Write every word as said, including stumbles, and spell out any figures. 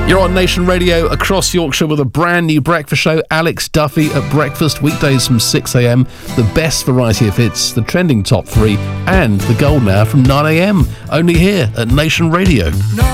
You're on Nation Radio across Yorkshire with a brand new breakfast show. Alex Duffy at breakfast, weekdays from six a.m. The best variety of hits, the trending top three, and the golden hour from nine a.m. Only here at Nation Radio. No.